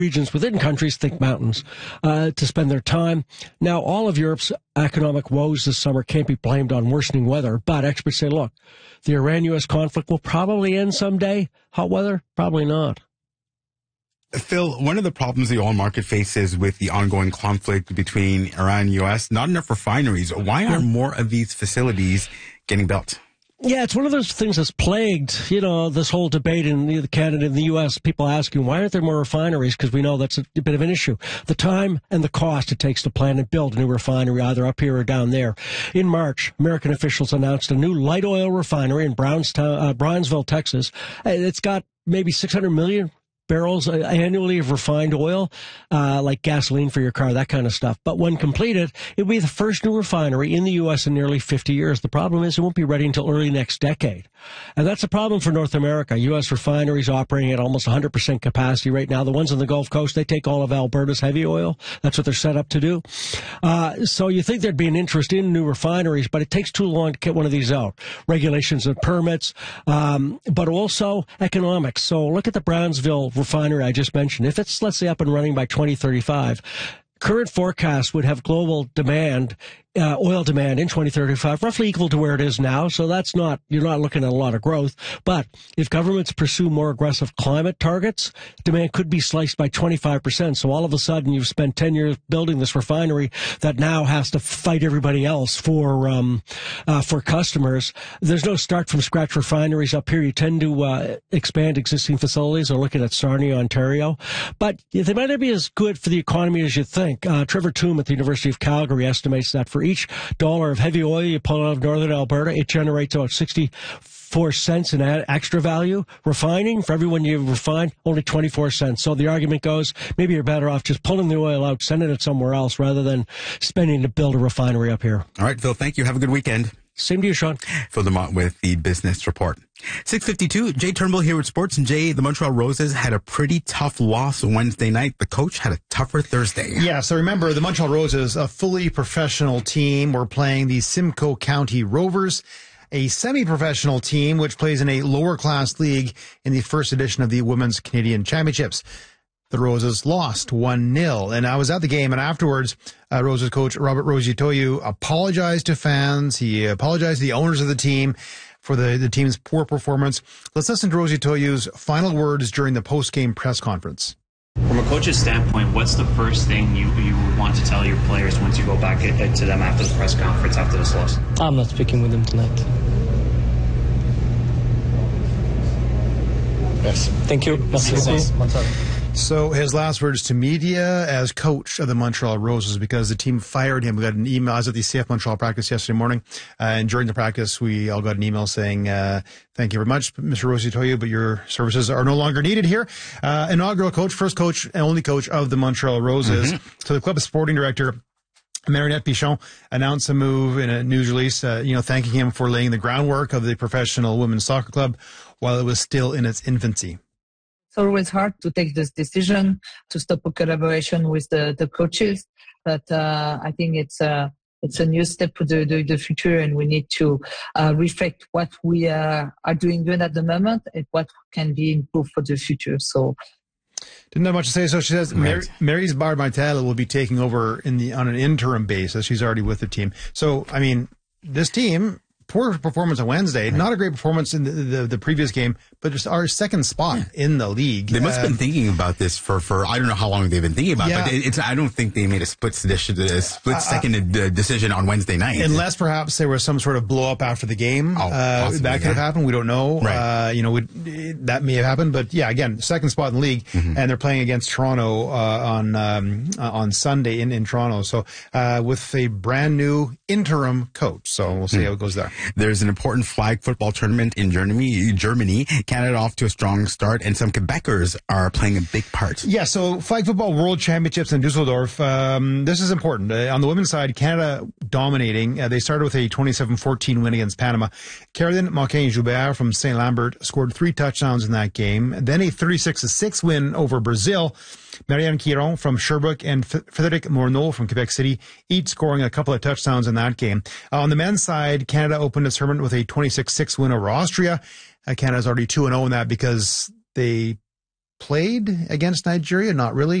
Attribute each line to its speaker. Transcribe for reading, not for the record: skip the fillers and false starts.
Speaker 1: regions within countries, think mountains, to spend their time. Now, all of Europe's economic woes this summer can't be blamed on worsening weather, but experts say, look, the Iran-U.S. conflict will probably end someday. Hot weather? Probably not.
Speaker 2: Phil, one of the problems the oil market faces with the ongoing conflict between Iran and U.S., not enough refineries. Why aren't more of these facilities getting built?
Speaker 1: Yeah, it's one of those things that's plagued, this whole debate in Canada and the U.S. People asking, why aren't there more refineries? Because we know that's a bit of an issue. The time and the cost it takes to plan and build a new refinery, either up here or down there. In March, American officials announced a new light oil refinery in Brownsville, Texas. It's got maybe 600 million barrels annually of refined oil, like gasoline for your car, that kind of stuff. But when completed, it will be the first new refinery in the U.S. in nearly 50 years. The problem is it won't be ready until early next decade. And that's a problem for North America. U.S. refineries operating at almost 100% capacity right now. The ones on the Gulf Coast, they take all of Alberta's heavy oil. That's what they're set up to do. So you think there'd be an interest in new refineries, but it takes too long to get one of these out. Regulations and permits, but also economics. So look at the Brownsville refinery I just mentioned. If it's, let's say, up and running by 2035, current forecasts would have global demand, oil demand in 2035, roughly equal to where it is now. So that's you're not looking at a lot of growth. But if governments pursue more aggressive climate targets, demand could be sliced by 25%. So all of a sudden you've spent 10 years building this refinery that now has to fight everybody else for customers. There's no start from scratch refineries up here. You tend to expand existing facilities. Or looking at Sarnia, Ontario. But they might not be as good for the economy as you think. Trevor Toome at the University of Calgary estimates that for each dollar of heavy oil you pull out of northern Alberta, it generates about 64 cents in extra value. Refining, for everyone you refine, only 24 cents. So the argument goes, maybe you're better off just pulling the oil out, sending it somewhere else, rather than spending to build a refinery up here.
Speaker 2: All right, Phil, thank you. Have a good weekend.
Speaker 1: Same to you, Sean.
Speaker 2: Phil Demott with the Business Report. 6:52, Jay Turnbull here with Sports. And Jay, the Montreal Roses had a pretty tough loss Wednesday night. The coach had a tougher Thursday.
Speaker 3: Yeah, so remember, the Montreal Roses, a fully professional team, were playing the Simcoe County Rovers, a semi-professional team which plays in a lower-class league in the first edition of the Women's Canadian Championships. The Roses lost 1-0. And I was at the game, and afterwards, Roses coach Robert Rositoyu apologized to fans. He apologized to the owners of the team for the team's poor performance. Let's listen to Rositoyu's final words during the post-game press conference.
Speaker 4: From a coach's standpoint, what's the first thing you want to tell your players once you go back to them after the press conference after this loss?
Speaker 5: I'm not speaking with them tonight. Yes. Thank you. Merci beaucoup.
Speaker 3: So his last words to media as coach of the Montreal Roses, because the team fired him. We got an email. I was at the CF Montreal practice yesterday morning, and during the practice, we all got an email saying, thank you very much, Mr. Rositoyu, but your services are no longer needed here. Inaugural coach, first coach and only coach of the Montreal Roses. Mm-hmm. So the club's sporting director, Marinette Pichon, announced a move in a news release, thanking him for laying the groundwork of the professional women's soccer club while it was still in its infancy.
Speaker 6: It's always hard to take this decision to stop a collaboration with the coaches, but I think it's a new step for the future, and we need to reflect what we are doing good at the moment and what can be improved for the future. So.
Speaker 3: Didn't have much to say. So she says
Speaker 2: right.
Speaker 3: Maryse Barber-Martel will be taking over on an interim basis. She's already with the team. So, I mean, this team, poor performance on Wednesday, right. Not a great performance in the previous game, but just our second spot in the league.
Speaker 2: They must have been thinking about this for I don't know how long they've been thinking about it, but I don't think they made a split-second decision on Wednesday night.
Speaker 3: Unless perhaps there was some sort of blow-up after the game. That could have happened. We don't know.
Speaker 2: Right.
Speaker 3: That may have happened. But, yeah, again, second spot in the league, and they're playing against Toronto on Sunday in Toronto. So with a brand-new interim coach. So we'll see how it goes there.
Speaker 2: There's an important flag football tournament in Germany. Canada off to a strong start, and some Quebecers are playing a big part.
Speaker 3: Yeah, so flag football world championships in Dusseldorf. This is important. On the women's side, Canada dominating. They started with a 27-14 win against Panama. Caroline Marquin-Joubert from St. Lambert scored 3 touchdowns in that game. Then a 36-6 win over Brazil. Marianne Quiron from Sherbrooke and Frédéric Morneau from Quebec City, each scoring a couple of touchdowns in that game. On the men's side, Canada opened its tournament with a 26-6 win over Austria. Canada's already 2-0 in that because they played against Nigeria? Not really.